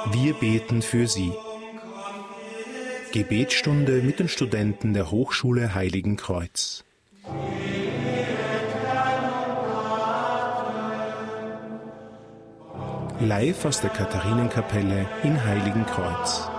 Wir beten für Sie. Gebetsstunde mit den Studenten der Hochschule Heiligenkreuz. Live aus der Katharinenkapelle in Heiligenkreuz.